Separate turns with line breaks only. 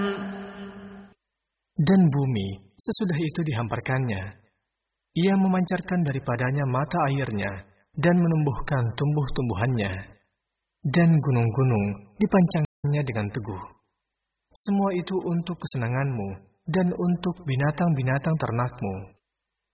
Dan bumi sesudah itu dihamparkannya. Ia memancarkan daripadanya mata airnya dan menumbuhkan tumbuh-tumbuhannya. Dan gunung-gunung dipancangnya dengan teguh. Semua itu untuk kesenanganmu dan untuk binatang-binatang ternakmu.